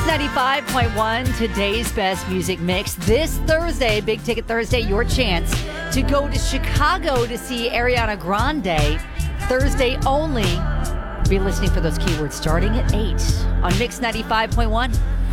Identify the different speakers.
Speaker 1: 95.1, today's best music mix. This Thursday, Big Ticket Thursday, your chance to go to Chicago to see Ariana Grande. Thursday only. Be listening for those keywords starting at 8 on Mix 95.1.